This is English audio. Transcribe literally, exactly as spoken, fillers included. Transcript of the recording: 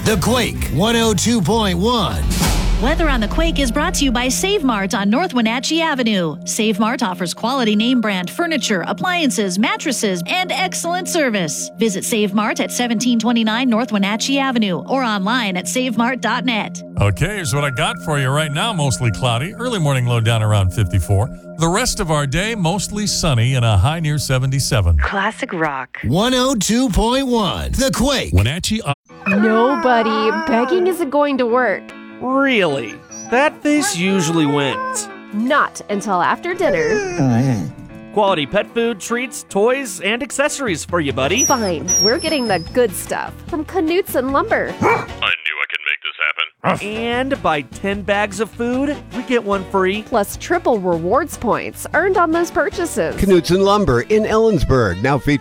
The Quake one oh two point one. Weather on the Quake is brought to you by Save Mart on North Wenatchee Avenue. Save Mart offers quality name brand furniture, appliances, mattresses, and excellent service. Visit Save Mart at seventeen twenty-nine North Wenatchee Avenue or online at save mart dot net. Okay, here's what I got for you right now. Mostly cloudy. Early morning low down around fifty-four. The rest of our day, mostly sunny and a high near seventy-seven. Classic rock. one oh two point one. The Quake. Wenatchee. No, buddy. Begging isn't going to work. Really? That face usually wins. Not until after dinner. Quality pet food, treats, toys, and accessories for you, buddy. Fine. We're getting the good stuff from Knutson Lumber. I knew I could make this happen. And buy ten bags of food, we get one free. Plus triple rewards points earned on those purchases. Knutson Lumber in Ellensburg, now featuring